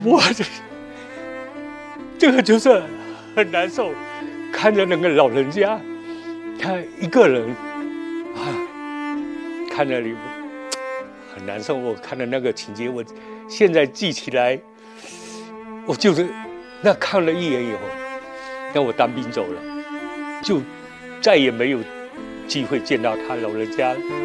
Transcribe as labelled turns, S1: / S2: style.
S1: 我这个就是很难受，看着那个老人家，他一个人啊，看着你很难受。我看到那个情节，我现在记起来，我就是那看了一眼以后，那我当兵走了，就再也没有机会见到他老人家了。